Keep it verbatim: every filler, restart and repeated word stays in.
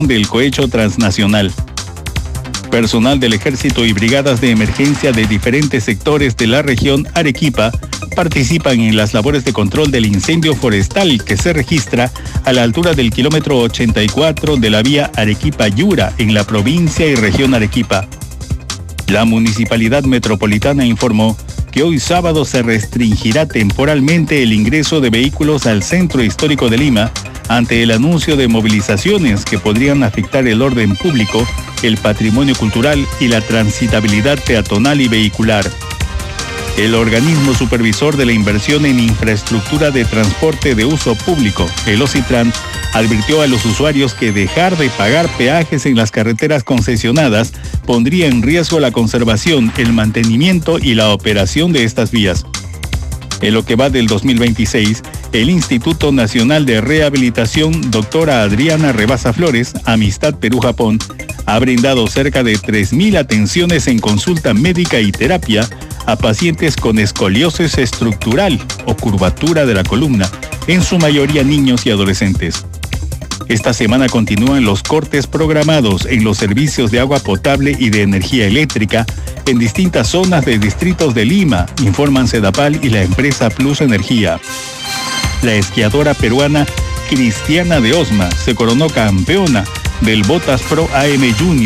del cohecho transnacional. Personal del Ejército y brigadas de emergencia de diferentes sectores de la región Arequipa participan en las labores de control del incendio forestal que se registra a la altura del kilómetro ochenta y cuatro de la vía Arequipa-Yura en la provincia y región Arequipa. La Municipalidad Metropolitana informó que hoy sábado se restringirá temporalmente el ingreso de vehículos al centro histórico de Lima ante el anuncio de movilizaciones que podrían afectar el orden público, el patrimonio cultural y la transitabilidad peatonal y vehicular. El organismo supervisor de la inversión en infraestructura de transporte de uso público, el OCITRAN, advirtió a los usuarios que dejar de pagar peajes en las carreteras concesionadas pondría en riesgo la conservación, el mantenimiento y la operación de estas vías. En lo que va del dos mil veintiséis, el Instituto Nacional de Rehabilitación Doctora Adriana Rebasa Flores, Amistad Perú-Japón, ha brindado cerca de tres mil atenciones en consulta médica y terapia a pacientes con escoliosis estructural o curvatura de la columna, en su mayoría niños y adolescentes. Esta semana continúan los cortes programados en los servicios de agua potable y de energía eléctrica en distintas zonas de distritos de Lima, informan Sedapal y la empresa Plus Energía. La esquiadora peruana Cristiana de Osma se coronó campeona del Botas Pro A M Junior